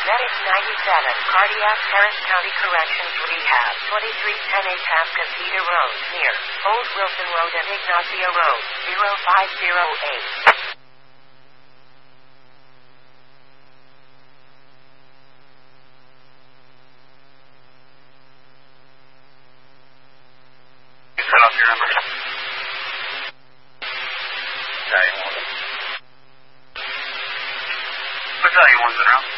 Medic 97, Cardiac, Harris County Corrections Rehab, 2310 Atascocita Road, near Old Wilson Road and Ignacio Road, 0508. Set off your number. Battalion 1. Battalion 1's in route.